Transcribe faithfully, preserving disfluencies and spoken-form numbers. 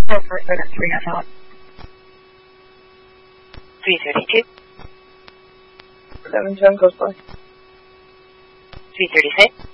Oh, first I got three I thought. three thirty-two. seven seven goes by. three thirty-six.